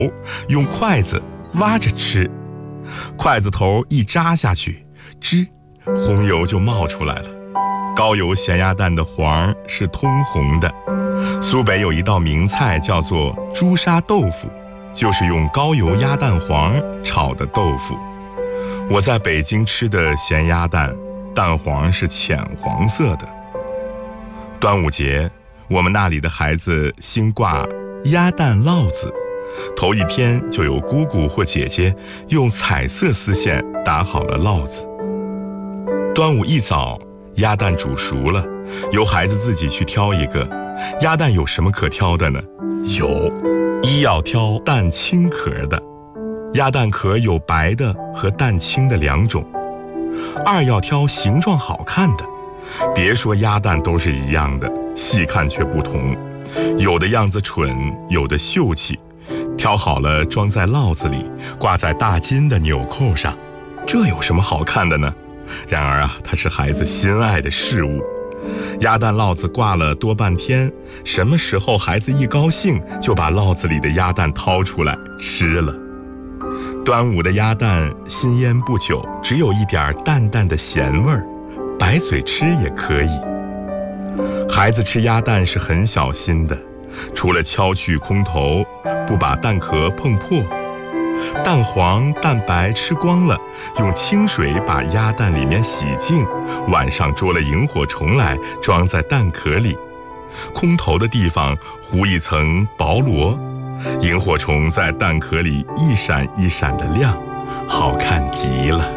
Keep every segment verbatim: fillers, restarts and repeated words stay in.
用筷子挖着吃，筷子头一扎下去，吱，红油就冒出来了。高油咸鸭蛋的黄是通红的。苏北有一道名菜叫做朱砂豆腐，就是用高油鸭蛋黄炒的豆腐。我在北京吃的咸鸭蛋，蛋黄是浅黄色的。端午节，我们那里的孩子兴挂鸭蛋烙子，头一天就有姑姑或姐姐用彩色丝线打好了烙子。端午一早，鸭蛋煮熟了，由孩子自己去挑一个。鸭蛋有什么可挑的呢？有，一要挑蛋清壳的，鸭蛋壳有白的和蛋清的两种。二要挑形状好看的，别说鸭蛋都是一样的，细看却不同，有的样子蠢，有的秀气。挑好了装在烙子里，挂在大金的纽扣上，这有什么好看的呢？然而啊，它是孩子心爱的事物。鸭蛋烙子挂了多半天，什么时候孩子一高兴，就把烙子里的鸭蛋掏出来吃了。端午的鸭蛋新腌不久，只有一点淡淡的咸味儿，白嘴吃也可以。孩子吃鸭蛋是很小心的，除了敲去空头，不把蛋壳碰破。蛋黄、蛋白吃光了，用清水把鸭蛋里面洗净，晚上捉了萤火虫来装在蛋壳里，空头的地方糊一层薄膜，萤火虫在蛋壳里一闪一闪的亮，好看极了。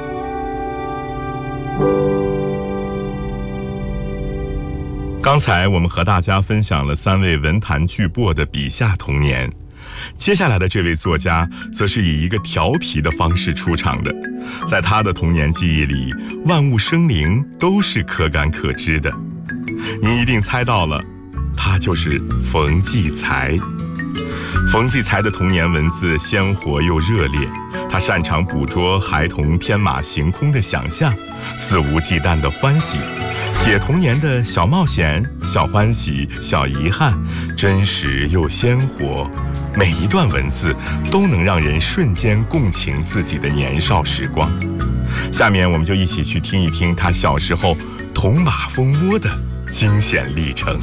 刚才我们和大家分享了三位文坛巨擘的笔下童年，接下来的这位作家则是以一个调皮的方式出场的。在他的童年记忆里，万物生灵都是可感可知的。你一定猜到了，他就是冯骥才。冯骥才的童年文字鲜活又热烈，他擅长捕捉孩童天马行空的想象，肆无忌惮的欢喜，写童年的小冒险、小欢喜、小遗憾，真实又鲜活。每一段文字都能让人瞬间共情自己的年少时光。下面我们就一起去听一听他小时候捅马蜂窝的惊险历程。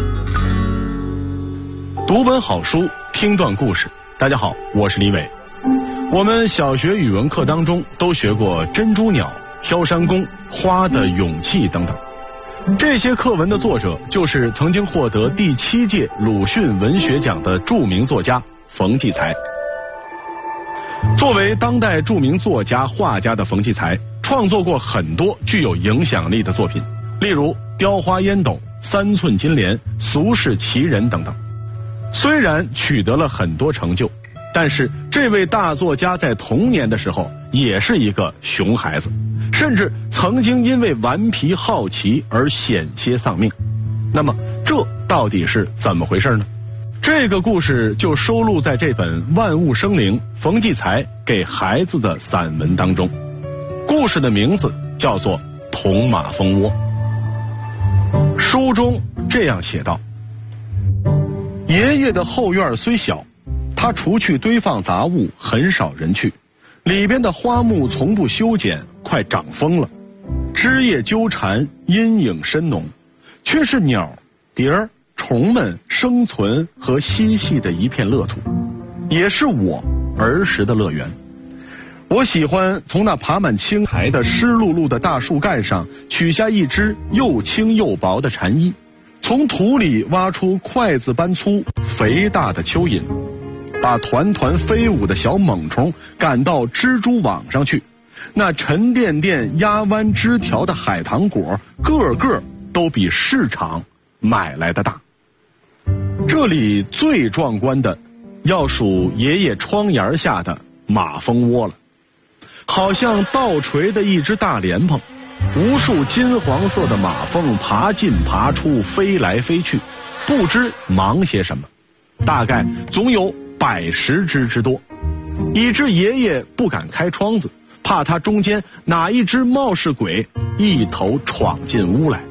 读本好书，听段故事。大家好，我是李伟。我们小学语文课当中都学过珍珠鸟、挑山工、花的勇气等等。这些课文的作者就是曾经获得第七届鲁迅文学奖的著名作家冯骥才。作为当代著名作家、画家的冯骥才，创作过很多具有影响力的作品，例如《雕花烟斗》《三寸金莲》《俗世奇人》等等。虽然取得了很多成就，但是这位大作家在童年的时候也是一个熊孩子，甚至曾经因为顽皮好奇而险些丧命。那么这到底是怎么回事呢？这个故事就收录在这本《万物生灵》冯骥才给孩子的散文当中。故事的名字叫做《捅马蜂窝》。书中这样写道：爷爷的后院虽小，他除去堆放杂物，很少人去。里边的花木从不修剪，快长疯了，枝叶纠缠，阴影深浓，却是鸟、蝶儿、虫们生存和嬉戏的一片乐土，也是我儿时的乐园。我喜欢从那爬满青苔的湿漉漉的大树干上取下一只又轻又薄的蝉衣，从土里挖出筷子般粗肥大的蚯蚓，把团团飞舞的小猛虫赶到蜘蛛网上去，那沉甸甸压弯枝条的海棠果个个都比市场买来的大。这里最壮观的要数爷爷窗沿下的马蜂窝了，好像倒垂的一只大莲蓬，无数金黄色的马蜂爬进爬出，飞来飞去，不知忙些什么，大概总有百十只之多，以致爷爷不敢开窗子，怕它中间哪一只冒失鬼一头闯进屋来。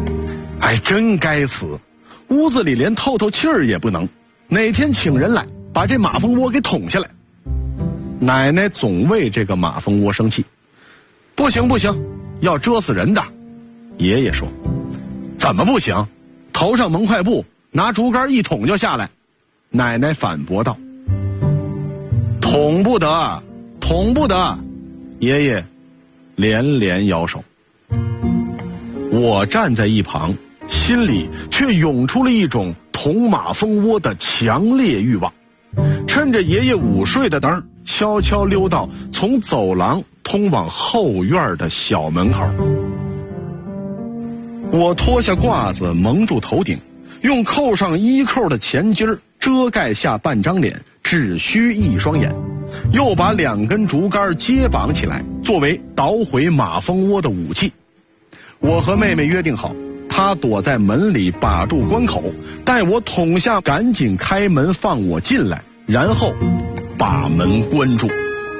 哎，真该死，屋子里连透透气儿也不能，哪天请人来把这马蜂窝给捅下来。奶奶总为这个马蜂窝生气，不行不行，要蛰死人的。爷爷说，怎么不行？头上蒙块布，拿竹竿一捅就下来。奶奶反驳道，捅不得，捅不得。爷爷连连摇手。我站在一旁，心里却涌出了一种捅马蜂窝的强烈欲望。趁着爷爷午睡的灯，悄悄溜到从走廊通往后院的小门口。我脱下褂子蒙住头顶，用扣上衣扣的前襟遮盖下半张脸，只需一双眼，又把两根竹竿接绑起来，作为捣毁马蜂窝的武器。我和妹妹约定好，她躲在门里把住关口，待我捅下，赶紧开门放我进来，然后把门关住。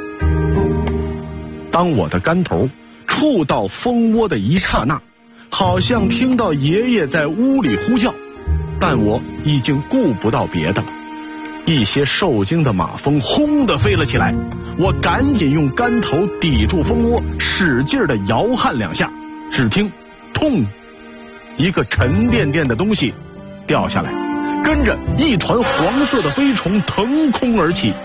当我的竿头触到蜂窝的一刹那，好像听到爷爷在屋里呼叫，但我已经顾不到别的了。一些受惊的马蜂轰地飞了起来，我赶紧用竿头抵住蜂窝，使劲地摇撼两下，只听痛，一个沉甸甸的东西掉下来，跟着一团黄色的飞虫腾空而起。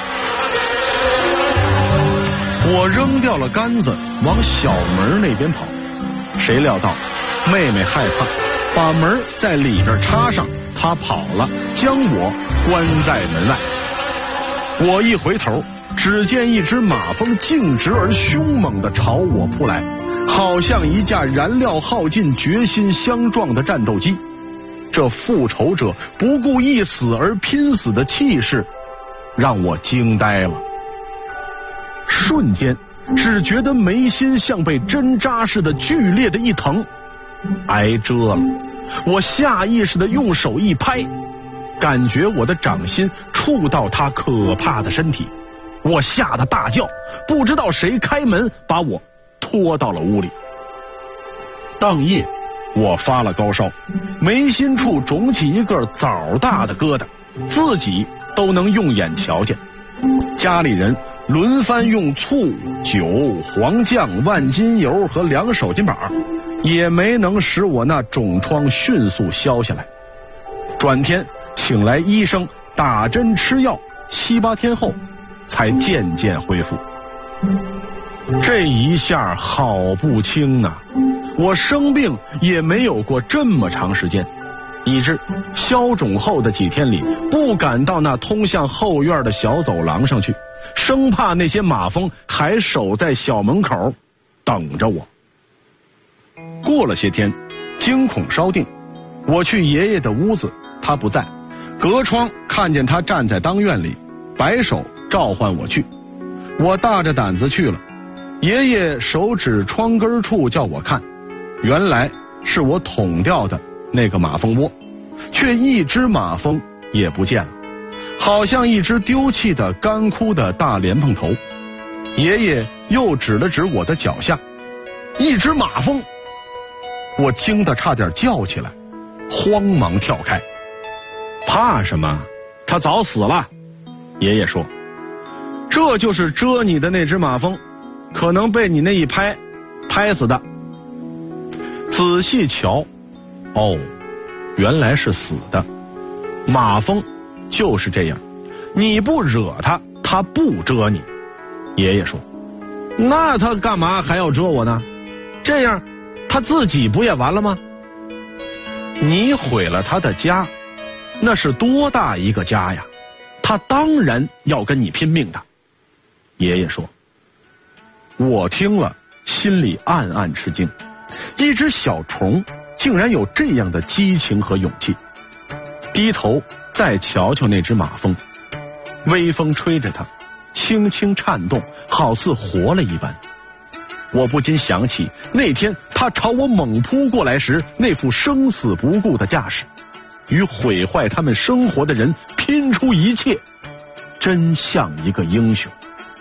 我扔掉了杆子，往小门那边跑，谁料到妹妹害怕，把门在里边插上，她跑了，将我关在门外。我一回头，只见一只马蜂径直而凶猛地朝我扑来，好像一架燃料耗尽、决心相撞的战斗机。这复仇者不顾一死而拼死的气势，让我惊呆了。瞬间，只觉得眉心像被针扎似的剧烈的一疼，挨蛰了。我下意识地用手一拍，感觉我的掌心触到他可怕的身体，我吓得大叫，不知道谁开门把我拖到了屋里。当夜我发了高烧，眉心处肿起一个枣大的疙瘩，自己都能用眼瞧见。家里人轮番用醋、酒、黄酱、万金油和凉手巾板，也没能使我那肿疮迅速消下来。转天请来医生打针吃药，七八天后才渐渐恢复。这一下好不轻啊！我生病也没有过这么长时间，以致消肿后的几天里不敢到那通向后院的小走廊上去，生怕那些马蜂还守在小门口等着我。过了些天，惊恐稍定，我去爷爷的屋子，他不在，隔窗看见他站在当院里，摆手召唤我去。我大着胆子去了，爷爷手指窗根处叫我看，原来是我捅掉的那个马蜂窝，却一只马蜂也不见了，好像一只丢弃的干枯的大莲蓬头。爷爷又指了指我的脚下，一只马蜂！我惊得差点叫起来，慌忙跳开。怕什么？他早死了。爷爷说，这就是蛰你的那只马蜂，可能被你那一拍拍死的。仔细瞧，哦，原来是死的。马蜂就是这样，你不惹它，它不蛰你。爷爷说，那它干嘛还要蛰我呢？这样它自己不也完了吗？你毁了它的家，那是多大一个家呀，它当然要跟你拼命的。爷爷说。我听了心里暗暗吃惊，一只小虫竟然有这样的激情和勇气。低头再瞧瞧那只马蜂，微风吹着它，轻轻颤动，好似活了一般。我不禁想起那天它朝我猛扑过来时那副生死不顾的架势，与毁坏他们生活的人拼出一切，真像一个英雄。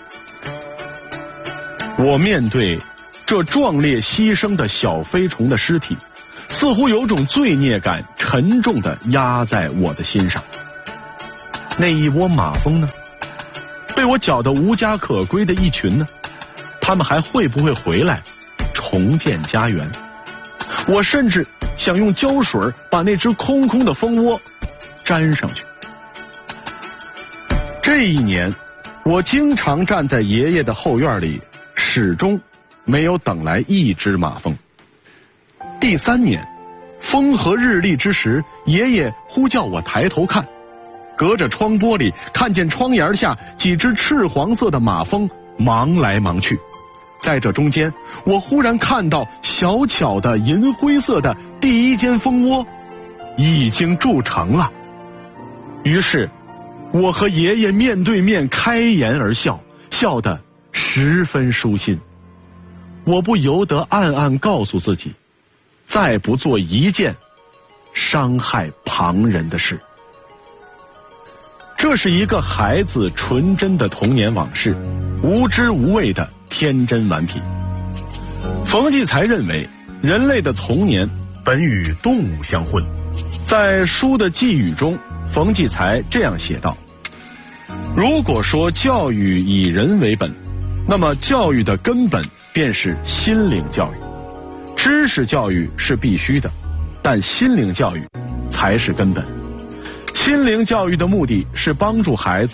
我面对这壮烈牺牲的小飞虫的尸体，似乎有种罪孽感沉重地压在我的心上。 那一窝马蜂呢？被我搅得无家可归的一群呢？他们还会不会回来重建家园？我甚至想用胶水把那只空空的蜂窝粘上去。这一年，我经常站在爷爷的后院里，始终没有等来一只马蜂。第三年，风和日丽之时，爷爷呼叫我抬头看，隔着窗玻璃看见窗檐下几只赤黄色的马蜂忙来忙去。在这中间，我忽然看到小巧的银灰色的第一间蜂窝已经筑成了。于是我和爷爷面对面开颜而笑，笑得十分舒心。我不由得暗暗告诉自己，再不做一件伤害旁人的事。这是一个孩子纯真的童年往事，无知无畏的天真顽皮。冯骥才认为，人类的童年本与动物相混。在书的寄语中，冯骥才这样写道：如果说教育以人为本，那么教育的根本便是心灵教育。知识教育是必须的，但心灵教育才是根本。心灵教育的目的是帮助孩子